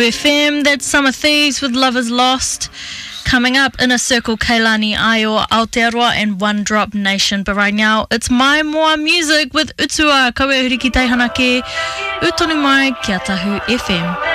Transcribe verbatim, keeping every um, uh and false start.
F M. That's Summer Thieves with Lovers Lost. Coming up, Inner Circle, Keilani Ayo, Aotearoa and One Drop Nation. But right now, it's Mai Moa Music with Utua, Kawe Huri ki Taihanake, Utonu Mai, Kia Tahu F M.